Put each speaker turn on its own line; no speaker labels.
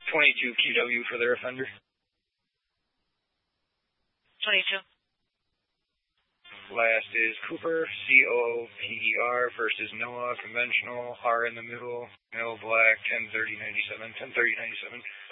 22 QW for their offender.
22.
Last is Cooper, COPER versus Noah, conventional, R in the middle, male black, 103097.